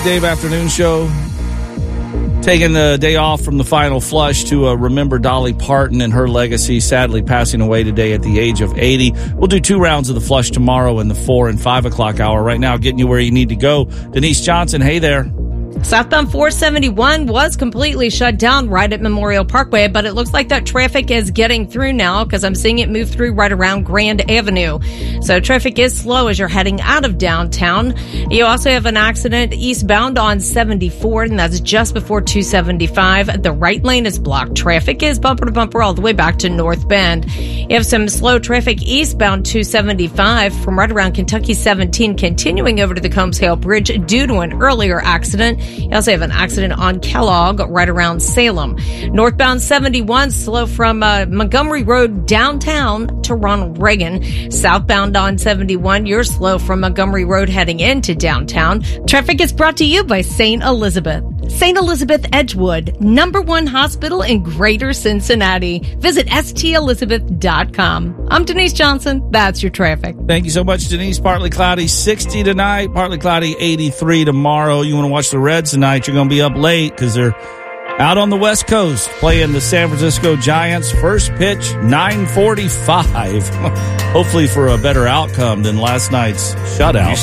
Dave Afternoon Show. Taking the day off from the final flush to remember Dolly Parton and her legacy, sadly passing away today at the age of 80. We'll do 2 rounds of the flush tomorrow in the 4 and 5 o'clock hour. Right now, getting you where you need to go. Denise Johnson, hey there. Southbound 471 was completely shut down right at Memorial Parkway, but it looks like that traffic is getting through now because I'm seeing it move through right around Grand Avenue. So traffic is slow as you're heading out of downtown. You also have an accident eastbound on 74, and that's just before 275. The right lane is blocked. Traffic is bumper to bumper all the way back to North Bend. You have some slow traffic eastbound 275 from right around Kentucky 17 continuing over to the Combs Hale Bridge due to an earlier accident. You also have an accident on Kellogg right around Salem. Northbound 71 slow from Montgomery Road downtown to Ronald Reagan. Southbound on 71, you're slow from Montgomery Road heading into downtown. Traffic is brought to you by St. Elizabeth. St. Elizabeth Edgewood, #1 hospital in Greater Cincinnati. Visit stelizabeth.com. I'm Denise Johnson. That's your traffic. Thank you so much, Denise. Partly cloudy, 60 tonight. Partly cloudy, 83 tomorrow. You want to watch the Reds tonight, you're going to be up late because they're out on the West Coast playing the San Francisco Giants. First pitch, 9:45. Hopefully for a better outcome than last night's shutout.